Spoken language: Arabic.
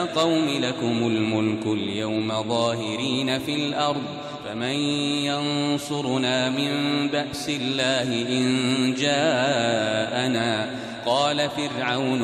قوم لكم الملك اليوم ظاهرين في الأرض فمن ينصرنا من بأس الله إن جاءنا قال فرعون